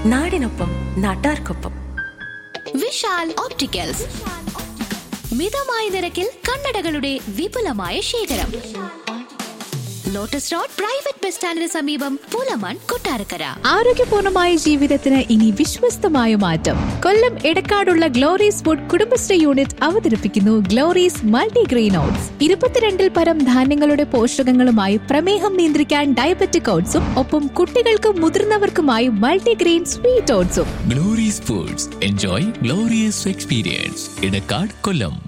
നാടിനൊപ്പം നാട്ടാർക്കൊപ്പം. വിശാൽ ഓപ്റ്റിക്കൽസ്, മിതമായ നിരക്കിൽ കണ്ണടകളുടെ വിപുലമായ ശേഖരം. ലോട്ടസ് റോഡ് പ്രൈവറ്റ് ബസ് സ്റ്റാൻഡിന് സമീപം, പുലമൺ, കൊട്ടാരക്കര. ആരോഗ്യപൂർണമായ ജീവിതത്തിന് ഇനി വിശ്വസ്തമായ മാറ്റം. കൊല്ലം എടക്കാടുള്ള ഗ്ലോറീസ് ഫുഡ് കുടുംബശ്രീ യൂണിറ്റ് അവതരിപ്പിക്കുന്നു ഗ്ലോറീസ് മൾട്ടിഗ്രെയിൻ ഓട്സ്. 22 പരം ധാന്യങ്ങളുടെ പോഷകങ്ങളുമായി പ്രമേഹം നിയന്ത്രിക്കാൻ ഡയബറ്റിക് ഓട്സും ഒപ്പം കുട്ടികൾക്കും മുതിർന്നവർക്കുമായി multigrain sweet ഓട്സും. Glory's foods, enjoy glorious experience. Edakkad, കൊല്ലം.